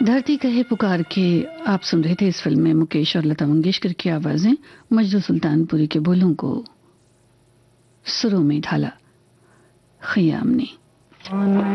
धरती कहे पुकार के आप सुन रहे थे। इस फिल्म में मुकेश और लता मंगेशकर की आवाजें, मजनू सुल्तानपुरी के बोलों को सुरों में ढाला खयाम ने।